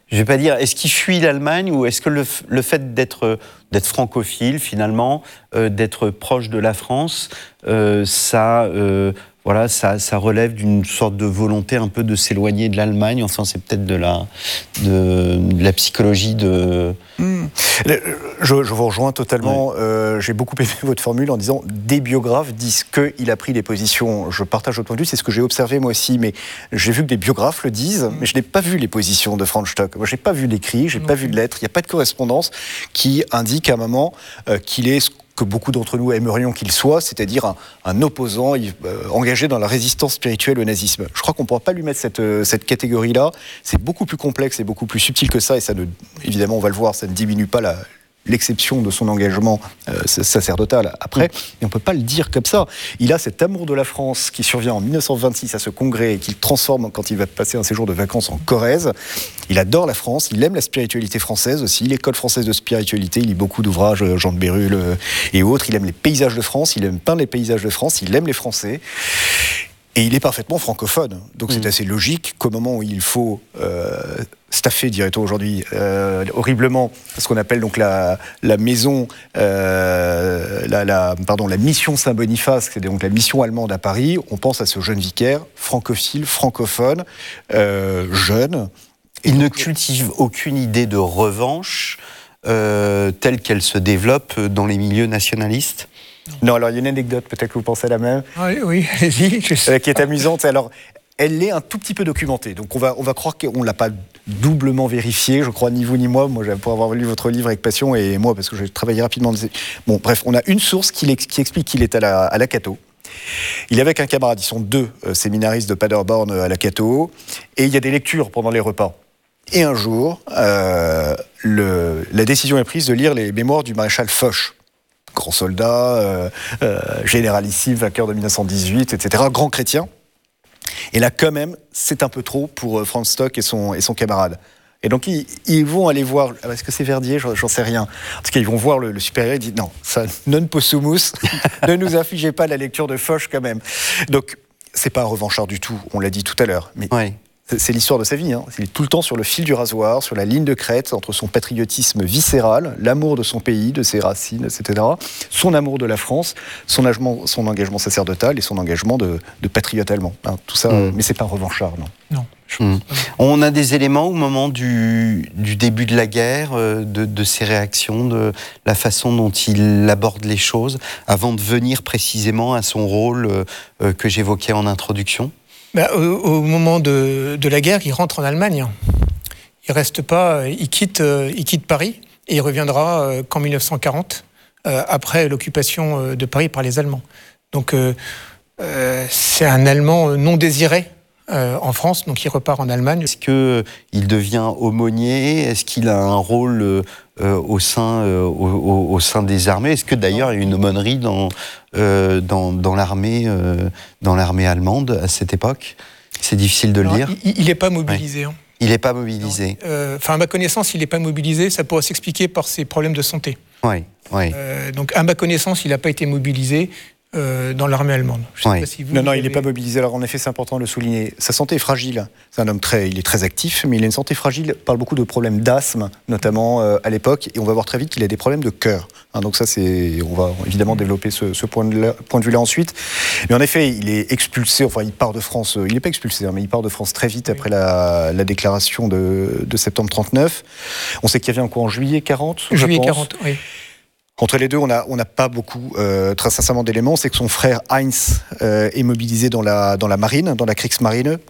je vais pas dire, est-ce qu'il fuit l'Allemagne ou est-ce que le fait d'être francophile finalement, d'être proche de la France, ça relève d'une sorte de volonté un peu de s'éloigner de l'Allemagne. Enfin, c'est peut-être de la psychologie de... Je vous rejoins totalement. Ouais. J'ai beaucoup aimé votre formule en disant des biographes disent qu'il a pris des positions. Je partage votre point de vue, c'est ce que j'ai observé moi aussi, mais j'ai vu que des biographes le disent, mais je n'ai pas vu les positions de Franz Stock. Moi, je n'ai pas vu d'écrit, je n'ai pas vu de lettres, il n'y a pas de correspondance qui indique à un moment qu'il est ce que beaucoup d'entre nous aimerions qu'il soit, c'est-à-dire un opposant engagé dans la résistance spirituelle au nazisme. Je crois qu'on ne pourra pas lui mettre cette catégorie-là. C'est beaucoup plus complexe et beaucoup plus subtil que ça, et ça évidemment, on va le voir, ça ne diminue pas l'exception de son engagement sacerdotal après, et on ne peut pas le dire comme ça. Il a cet amour de la France qui survient en 1926 à ce congrès et qu'il transforme quand il va passer un séjour de vacances en Corrèze. Il adore la France, il aime la spiritualité française aussi, l'école française de spiritualité, il lit beaucoup d'ouvrages, Jean de Bérulle et autres, il aime les paysages de France, il aime peindre les paysages de France, il aime les Français. Et il est parfaitement francophone. Donc c'est assez logique qu'au moment où il faut staffer, dirait-on aujourd'hui, horriblement, ce qu'on appelle donc la maison, la mission Saint-Boniface, c'est donc la mission allemande à Paris, on pense à ce jeune vicaire, francophile, francophone, jeune. Il ne cultive aucune idée de revanche telle qu'elle se développe dans les milieux nationalistes. Non, alors il y a une anecdote, peut-être que vous pensez à la même. Oui, allez-y. Qui est amusante. Alors, elle est un tout petit peu documentée. Donc on va croire qu'on ne l'a pas doublement vérifiée, je crois, ni vous ni moi. Moi, pour avoir lu votre livre avec passion, et moi, parce que j'ai travaillé rapidement. Bon, bref, on a une source qui explique qu'il est à la Cato. Il est avec un camarade, ils sont deux séminaristes de Paderborn à la Cato, et il y a des lectures pendant les repas. Et un jour, la décision est prise de lire les mémoires du maréchal Foch. Grand soldat, généralissime, vainqueur de 1918, etc., grand chrétien. Et là, quand même, c'est un peu trop pour Franz Stock et son camarade. Et donc, ils vont aller voir... Est-ce que c'est Verdier ? J'en sais rien. En tout cas, ils vont voir le supérieur et disent « Non, ça, non possumus, ne nous infligez pas la lecture de Foch, quand même. » Donc, c'est pas un revanchard du tout, on l'a dit tout à l'heure. Mais oui. C'est l'histoire de sa vie. Hein. Il est tout le temps sur le fil du rasoir, sur la ligne de crête, entre son patriotisme viscéral, l'amour de son pays, de ses racines, etc., son amour de la France, son engagement sacerdotal et son engagement de patriote allemand. Hein, tout ça, mais c'est pas un revanchard, non. Non. On a des éléments au moment du début de la guerre, de ses réactions, de la façon dont il aborde les choses, avant de venir précisément à son rôle que j'évoquais en introduction. Au moment de la guerre, il rentre en Allemagne. Il reste pas, il quitte Paris et il reviendra qu'en 1940, après l'occupation de Paris par les Allemands. Donc c'est un Allemand non désiré en France, donc il repart en Allemagne. Est-ce qu'il devient aumônier ? Est-ce qu'il a un rôle au sein des armées ? Est-ce que d'ailleurs il y a une aumônerie dans l'armée allemande à cette époque ? C'est difficile de le dire. Il n'est pas mobilisé. Ouais. Il n'est pas mobilisé. À ma connaissance, il n'est pas mobilisé. Ça pourrait s'expliquer par ses problèmes de santé. Oui. Donc, à ma connaissance, il n'a pas été mobilisé dans l'armée allemande. Non, il n'est pas mobilisé. Alors, en effet, c'est important de le souligner. Sa santé est fragile. C'est un homme il est très actif, mais il a une santé fragile. Il parle beaucoup de problèmes d'asthme, notamment à l'époque. Et on va voir très vite qu'il a des problèmes de cœur. Hein, donc ça, on va évidemment développer ce point de vue-là ensuite. Mais en effet, il est expulsé. Enfin, il part de France. Il n'est pas expulsé, mais il part de France très vite après la déclaration de septembre 39. On sait qu'il revient en juillet 40. Juillet 40, oui. Entre les deux, on n'a pas beaucoup, très sincèrement, d'éléments. C'est que son frère Heinz est mobilisé dans la marine, dans la Kriegsmarine.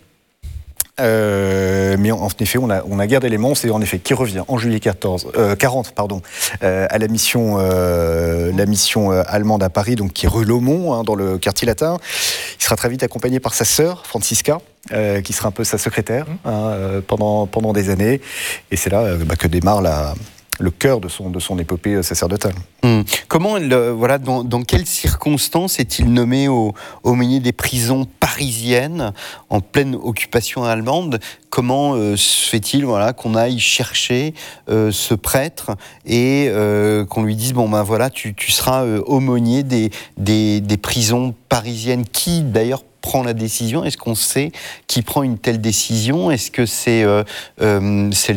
Mais en effet, on a guère d'éléments. C'est en effet qui revient en juillet 40, à la mission allemande à Paris, donc qui est rue Laumont, dans le quartier latin. Il sera très vite accompagné par sa sœur, Franziska, qui sera un peu sa secrétaire pendant des années. Et c'est là que démarre le cœur de son épopée sacerdotale. Comment, dans quelles circonstances est-il nommé aumônier des prisons parisiennes en pleine occupation allemande ? Comment se fait-il qu'on aille chercher ce prêtre et qu'on lui dise tu seras aumônier des prisons parisiennes ? Qui d'ailleurs prend la décision ? Est-ce qu'on sait qui prend une telle décision ? Est-ce que c'est le